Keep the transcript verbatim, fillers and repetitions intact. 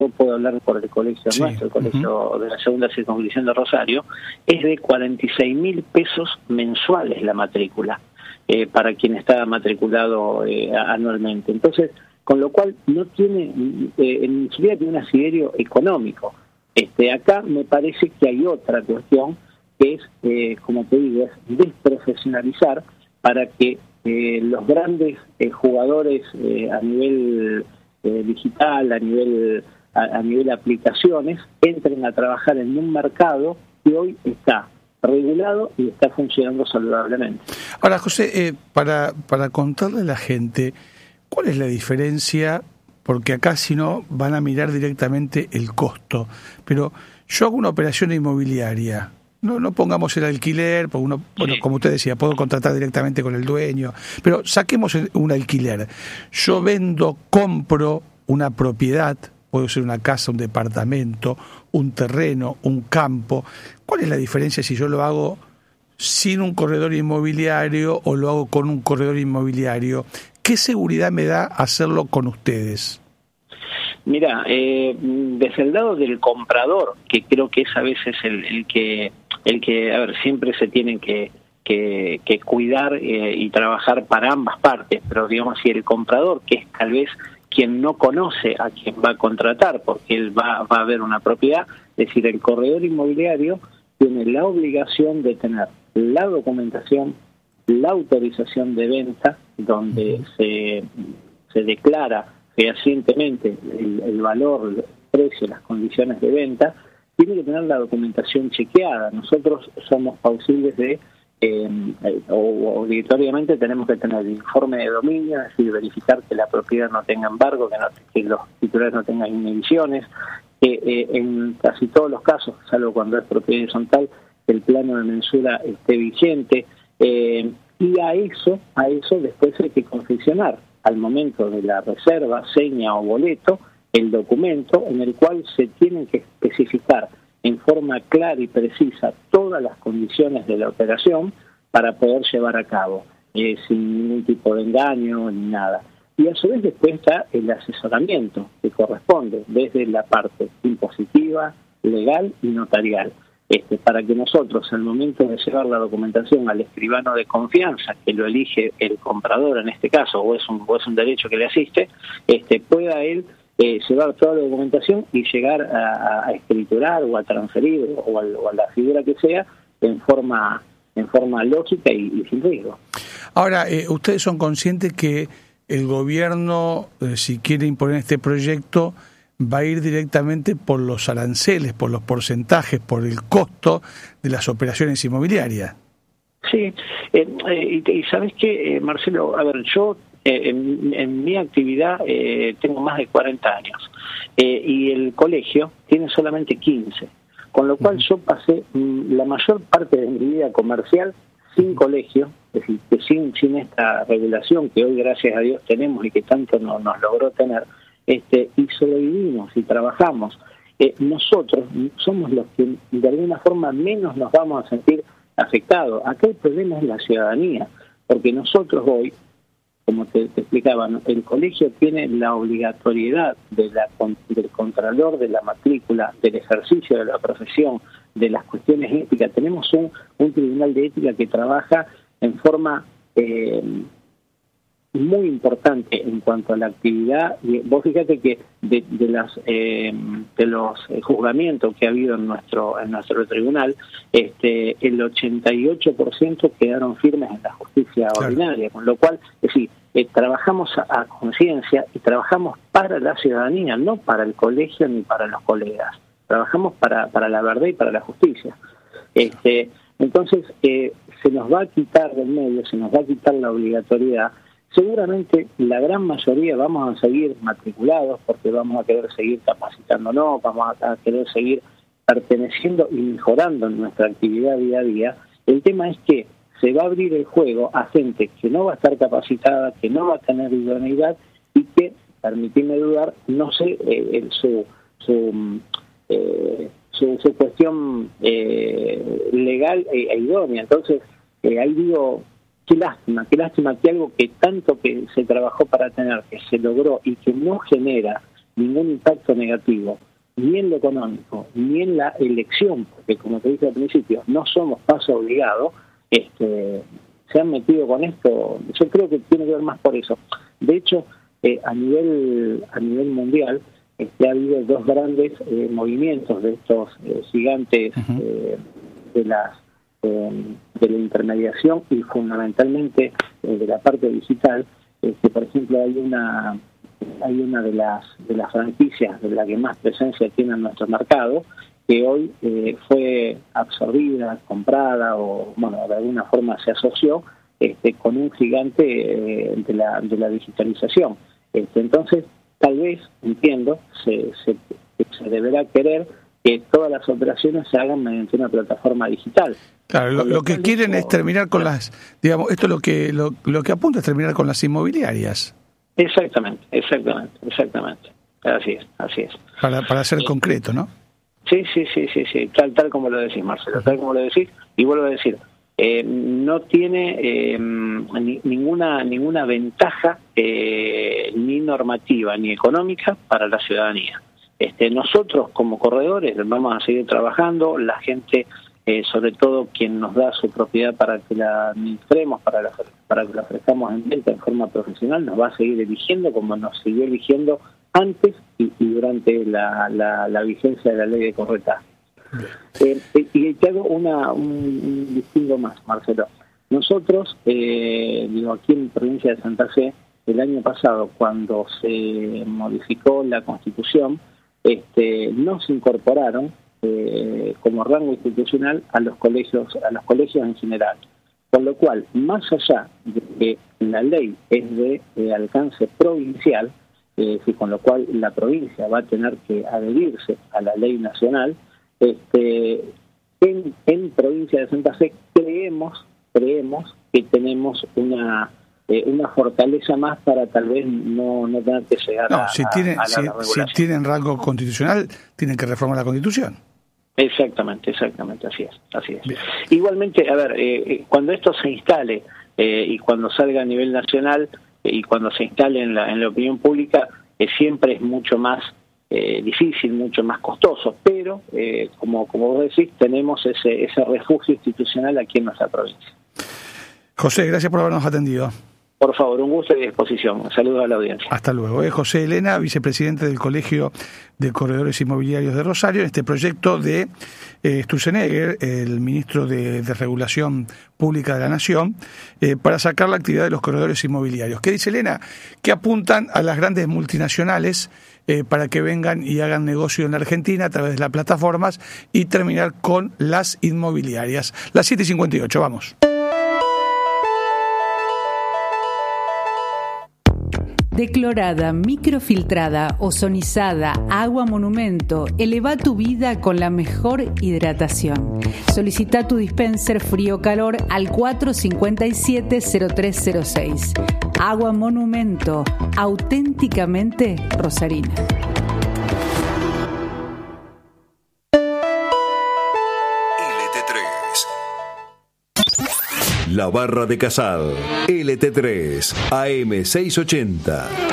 yo puedo hablar por el colegio sí. nuestro, el colegio uh-huh. de la segunda circunscripción de Rosario, es de cuarenta y seis mil pesos mensuales la matrícula, eh, para quien está matriculado eh, anualmente. Entonces, con lo cual no tiene, eh, ni siquiera tiene un asiderio económico. Este, acá me parece que hay otra cuestión, que es, eh, como te digo, es desprofesionalizar para que eh, los grandes eh, jugadores eh, a nivel eh, digital, a nivel a, a nivel aplicaciones, entren a trabajar en un mercado que hoy está regulado y está funcionando saludablemente. Ahora, José, eh, para, para contarle a la gente, ¿cuál es la diferencia? Porque acá si no van a mirar directamente el costo, pero yo hago una operación inmobiliaria, no no pongamos el alquiler, porque uno, bueno, como usted decía, puedo contratar directamente con el dueño, pero saquemos un alquiler. Yo vendo, compro una propiedad, puede ser una casa, un departamento, un terreno, un campo. ¿Cuál es la diferencia si yo lo hago sin un corredor inmobiliario o lo hago con un corredor inmobiliario? ¿Qué seguridad me da hacerlo con ustedes? Mira, eh, desde el lado del comprador, que creo que es a veces el, el que, el que, a ver, siempre se tienen que, que, que cuidar eh, y trabajar para ambas partes, pero digamos, si el comprador, que es tal vez quien no conoce a quien va a contratar, porque él va, va a ver una propiedad, es decir, el corredor inmobiliario tiene la obligación de tener la documentación, la autorización de venta, donde uh-huh. se, se declara fehacientemente el, el valor, el precio, las condiciones de venta, tiene que tener la documentación chequeada. Nosotros somos plausibles de, eh, o obligatoriamente tenemos que tener el informe de dominio, es decir, verificar que la propiedad no tenga embargo, que, no, que los titulares no tengan inhibiciones, que eh, en casi todos los casos, salvo cuando es propiedad horizontal, el plano de mensura esté vigente, eh, y a eso, a eso después hay que confeccionar al momento de la reserva, seña o boleto, el documento en el cual se tienen que especificar en forma clara y precisa todas las condiciones de la operación para poder llevar a cabo, eh, sin ningún tipo de engaño ni nada. Y a su vez después está el asesoramiento que corresponde desde la parte impositiva, legal y notarial. Este, para que nosotros, al momento de llevar la documentación al escribano de confianza, que lo elige el comprador en este caso, o es un, o es un derecho que le asiste, este, pueda él eh, llevar toda la documentación y llegar a, a escriturar o a transferir o a, o a la figura que sea en forma, en forma lógica y, y sin riesgo. Ahora, eh, ¿ustedes son conscientes que el gobierno, eh, si quiere imponer este proyecto, va a ir directamente por los aranceles, por los porcentajes, por el costo de las operaciones inmobiliarias? Sí, eh, eh, y, y sabes qué, eh, Marcelo, a ver, yo eh, en, en mi actividad eh, tengo más de cuarenta años eh, y el colegio tiene solamente quince, con lo cual uh-huh. yo pasé mm, la mayor parte de mi vida comercial sin colegio, es decir, que sin, sin esta regulación que hoy gracias a Dios tenemos y que tanto no, nos logró tener, Este, y sobrevivimos y trabajamos. Eh, nosotros somos los que de alguna forma menos nos vamos a sentir afectados. Acá el problema es la ciudadanía, porque nosotros hoy, como te, te explicaba, el colegio tiene la obligatoriedad de la, del contralor de la matrícula, del ejercicio de la profesión, de las cuestiones éticas. Tenemos un, un tribunal de ética que trabaja en forma eh, muy importante en cuanto a la actividad. Y vos fíjate que de, de las eh, de los juzgamientos que ha habido en nuestro en nuestro tribunal, este el ochenta y ocho por ciento quedaron firmes en la justicia claro. ordinaria, con lo cual, es decir, eh, trabajamos a, a conciencia y trabajamos para la ciudadanía, no para el colegio ni para los colegas. Trabajamos para para la verdad y para la justicia. Este, entonces eh, se nos va a quitar del medio, se nos va a quitar la obligatoriedad. Seguramente la gran mayoría vamos a seguir matriculados porque vamos a querer seguir capacitándonos, vamos a querer seguir perteneciendo y mejorando en nuestra actividad día a día. El tema es que se va a abrir el juego a gente que no va a estar capacitada, que no va a tener idoneidad y que, permitidme dudar, no sé eh, su, su, eh, su, su cuestión eh, legal e, e idónea. Entonces, eh, ahí digo... Qué lástima, qué lástima que algo que tanto que se trabajó para tener, que se logró y que no genera ningún impacto negativo, ni en lo económico, ni en la elección, porque como te dije al principio, no somos paso obligado, este, se han metido con esto. Yo creo que tiene que ver más por eso. De hecho, eh, a nivel a nivel mundial, este, ha habido dos grandes eh, movimientos de estos eh, gigantes eh, de las eh, de la intermediación y fundamentalmente eh, de la parte digital. Este, por ejemplo, hay una hay una de las de las franquicias de la que más presencia tiene en nuestro mercado, que hoy eh, fue absorbida, comprada o bueno de alguna forma se asoció este, con un gigante eh, de la de la digitalización. Este, entonces, tal vez, entiendo, se, se, se deberá querer que todas las operaciones se hagan mediante una plataforma digital. Claro, lo, lo que quieren es terminar con las, digamos, esto lo que lo, lo que apunta es terminar con las inmobiliarias. Exactamente, exactamente, exactamente. Así es, así es. Para para ser concreto, ¿no? Sí, sí, sí, sí, sí, tal tal como lo decís, Marcelo, tal como lo decís, y vuelvo a decir, eh, no tiene eh, ni, ninguna ninguna ventaja eh, ni normativa ni económica para la ciudadanía. Este, nosotros como corredores vamos a seguir trabajando, la gente, eh, sobre todo quien nos da su propiedad para que la administremos, para, la, para que la ofrezcamos en venta en forma profesional, nos va a seguir eligiendo como nos siguió eligiendo antes y, y durante la, la, la vigencia de la ley de corretaje. Eh, y te hago una, un, un distingo más, Marcelo. Nosotros, eh, digo, aquí en provincia de Santa Fe, el año pasado, cuando se modificó la Constitución, este, no se incorporaron eh, como rango institucional a los colegios, a los colegios en general. Con lo cual, más allá de que la ley es de, de alcance provincial, eh, con lo cual la provincia va a tener que adherirse a la ley nacional, este, en, en provincia de Santa Fe creemos, creemos que tenemos una eh, una fortaleza más para tal vez no, no tener que llegar no, a, si tienen, a, a la si, regulación. Si tienen rango constitucional, tienen que reformar la Constitución. Exactamente, exactamente, así es, así es. Bien. Igualmente, a ver, eh, cuando esto se instale eh, y cuando salga a nivel nacional eh, y cuando se instale en la, en la opinión pública, eh, siempre es mucho más eh, difícil, mucho más costoso, pero eh, como como vos decís, tenemos ese ese refugio institucional aquí en nuestra provincia. José, gracias por habernos atendido. Por favor, un gusto y disposición. Saludos a la audiencia. Hasta luego. Es José Elena, vicepresidente del Colegio de Corredores Inmobiliarios de Rosario, en este proyecto de eh, Sturzenegger, el ministro de, de Regulación Pública de la Nación, eh, para sacar la actividad de los corredores inmobiliarios. ¿Qué dice Elena? Que apuntan a las grandes multinacionales eh, para que vengan y hagan negocio en la Argentina a través de las plataformas y terminar con las inmobiliarias. Las siete y cincuenta y ocho, vamos. Declorada, microfiltrada, ozonizada, agua monumento, eleva tu vida con la mejor hidratación. Solicita tu dispenser frío-calor al cuatro cinco siete cero tres cero seis. Agua monumento, auténticamente rosarina. La Barra de Casal, L T tres, A M seiscientos ochenta.